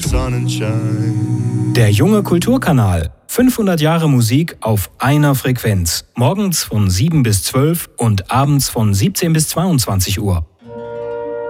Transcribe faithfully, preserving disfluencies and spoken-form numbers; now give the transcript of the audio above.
Sonnenschein. Der junge Kulturkanal. fünfhundert Jahre Musik auf einer Frequenz. Morgens von sieben bis zwölf und abends von siebzehn bis zweiundzwanzig Uhr.